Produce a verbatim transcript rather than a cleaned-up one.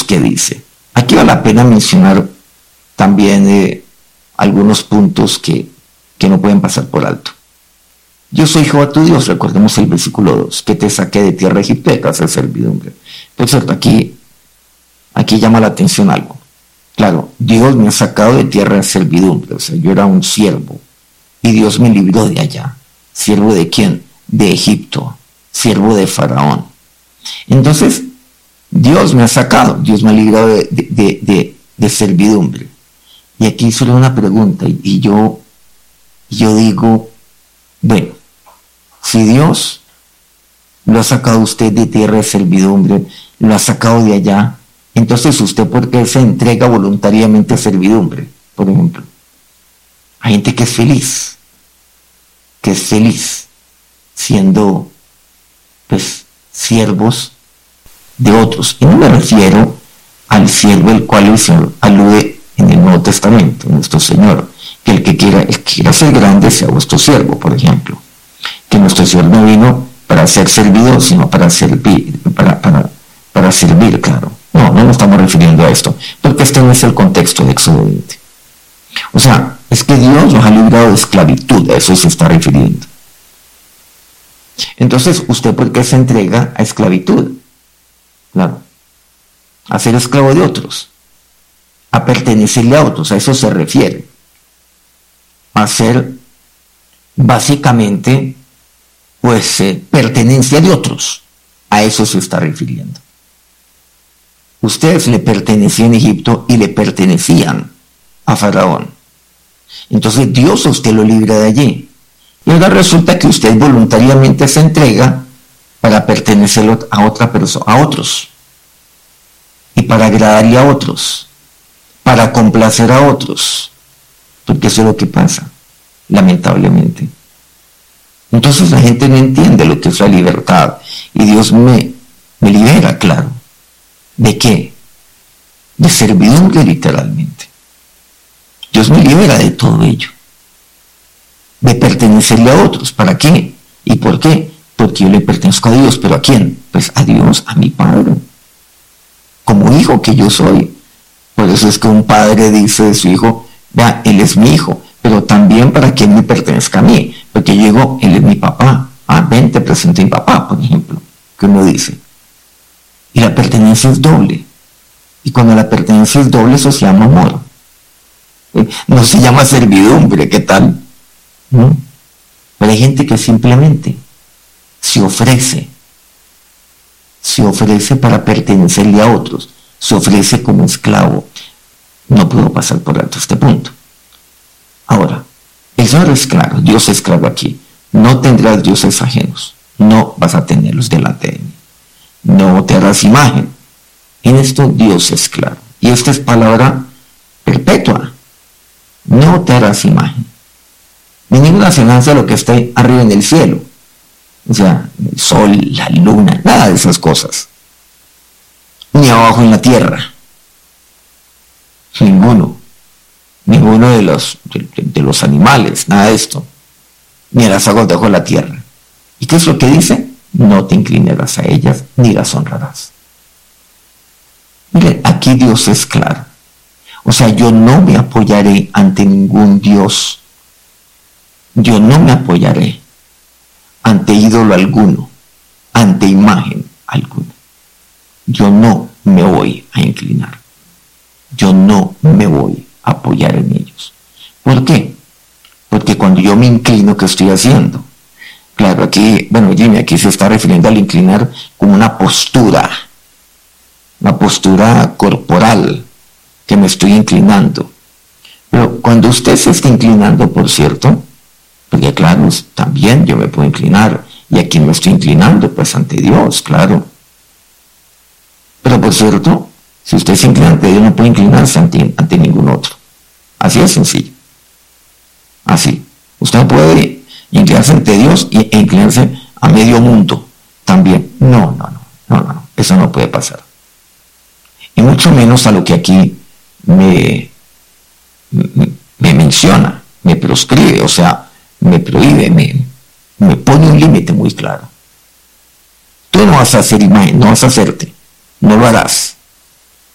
¿qué dice? Aquí vale la pena mencionar también eh, algunos puntos que, que no pueden pasar por alto. Yo soy Jehová tu Dios, recordemos el versículo dos, que te saqué de tierra de Egipto de casa de servidumbre. Por cierto, aquí, aquí llama la atención algo. Claro, Dios me ha sacado de tierra de servidumbre, o sea, yo era un siervo, y Dios me libró de allá. ¿Siervo de quién? De Egipto, siervo de Faraón. Entonces, Dios me ha sacado, Dios me ha librado de, de, de, de servidumbre. Y aquí solo una pregunta, y, y yo, yo digo, bueno, si Dios lo ha sacado usted de tierra de servidumbre, lo ha sacado de allá, entonces usted, ¿por qué se entrega voluntariamente a servidumbre? Por ejemplo, hay gente que es feliz, que es feliz siendo, pues, siervos de otros. Y no me refiero al siervo el cual el Señor alude en el Nuevo Testamento, nuestro Señor, que el que quiera, el que quiera ser grande sea vuestro siervo, por ejemplo. Que nuestro Señor no vino para ser servido, sino para servir, para, para, para servir, claro. No, no nos estamos refiriendo a esto, porque este no es el contexto de Éxodo veinte. O sea, es que Dios nos ha librado de esclavitud, a eso se está refiriendo. Entonces, ¿usted por qué se entrega a esclavitud? Claro, a ser esclavo de otros, a pertenecerle a otros, a eso se refiere. A ser básicamente, pues, eh, pertenencia de otros, a eso se está refiriendo. Ustedes le pertenecían a Egipto y le pertenecían a Faraón. Entonces Dios a usted lo libra de allí. Y ahora resulta que usted voluntariamente se entrega para pertenecer a otra persona, a otros. Y para agradarle a otros. Para complacer a otros. Porque eso es lo que pasa, lamentablemente. Entonces la gente no entiende lo que es la libertad. Y Dios me, me libera, claro. ¿De qué? De servidumbre, literalmente. Dios me libera de todo ello. De pertenecerle a otros. ¿Para qué? ¿Y por qué? Porque yo le pertenezco a Dios. ¿Pero a quién? Pues a Dios, a mi Padre. Como hijo que yo soy. Por eso es que un padre dice de su hijo, vea, él es mi hijo, pero también para que él me pertenezca a mí. Porque yo digo, él es mi papá. Ah, ven, te presento a mi papá, por ejemplo. Que uno dice. Y la pertenencia es doble. Y cuando la pertenencia es doble, eso se llama amor. No se llama servidumbre, ¿qué tal? ¿No? Pero hay gente que simplemente se ofrece, se ofrece para pertenecerle a otros, se ofrece como esclavo. No puedo pasar por alto este punto. Ahora, el Señor es claro, Dios es claro aquí. No tendrás dioses ajenos, no vas a tenerlos delante de mí. No te harás imagen. En esto Dios es claro. Y esta es palabra perpetua. No te harás imagen. Ni ninguna semejanza de lo que está arriba en el cielo. O sea, el sol, la luna, nada de esas cosas. Ni abajo en la tierra. Ninguno. Ninguno de los, de, de los animales, nada de esto. Ni a las aguas debajo de la tierra. ¿Y qué es lo que dice? No te inclinarás a ellas, ni las honrarás. Mire, aquí Dios es claro. O sea, yo no me apoyaré ante ningún Dios. Yo no me apoyaré ante ídolo alguno, ante imagen alguna. Yo no me voy a inclinar. Yo no me voy a apoyar en ellos. ¿Por qué? Porque cuando yo me inclino, ¿qué estoy haciendo? Claro, aquí, bueno, Jimmy, aquí se está refiriendo al inclinar como una postura, una postura corporal, que me estoy inclinando. Pero cuando usted se está inclinando, por cierto, porque claro, también yo me puedo inclinar, y aquí me estoy inclinando, pues ante Dios, claro. Pero por cierto, si usted se inclina ante Dios, no puede inclinarse ante, ante ningún otro. Así es sencillo. Así. Usted no puede inclinarse ante Dios e inclinarse a medio mundo también. No, no, no, no, no, no, eso no puede pasar. Y mucho menos a lo que aquí me, me, me menciona, me proscribe, o sea, me prohíbe, me, me pone un límite muy claro. Tú no vas a hacer imagen, no vas a hacerte, no lo harás.